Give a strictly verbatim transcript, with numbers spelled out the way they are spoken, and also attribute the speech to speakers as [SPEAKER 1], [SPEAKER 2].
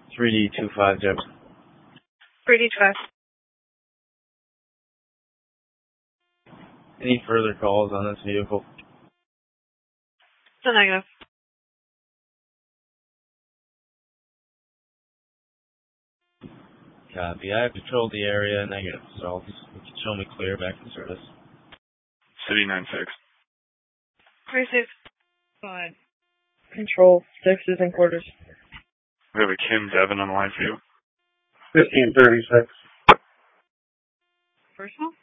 [SPEAKER 1] three D two five zero.
[SPEAKER 2] three D two five.
[SPEAKER 1] Any further calls on this vehicle?
[SPEAKER 2] It's a negative.
[SPEAKER 1] Copy. I have patrolled the area. Negative. So you can show me clear back to service.
[SPEAKER 3] City nine six.
[SPEAKER 2] Three six. Fine. Control sixes and quarters.
[SPEAKER 3] We have a Kim Devon on the line for you.
[SPEAKER 4] Fifteen thirty six.
[SPEAKER 2] Personal?